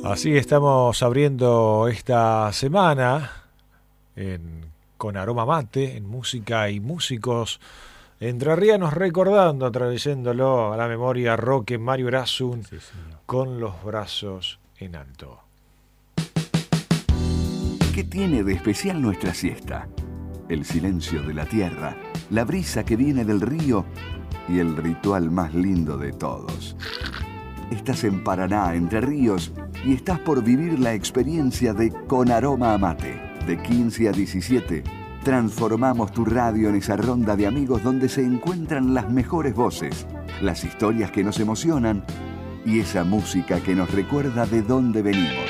Así estamos abriendo esta semana con Aroma Mate, en música y músicos entrerrianos, recordando, trayéndolo a la memoria, Roque Mario Erasun, sí, con los brazos en alto. ¿Qué tiene de especial nuestra siesta? El silencio de la tierra, la brisa que viene del río y el ritual más lindo de todos. Estás en Paraná, Entre Ríos, y estás por vivir la experiencia de Con Aroma a Mate. De 15 a 17, transformamos tu radio en esa ronda de amigos donde se encuentran las mejores voces, las historias que nos emocionan y esa música que nos recuerda de dónde venimos.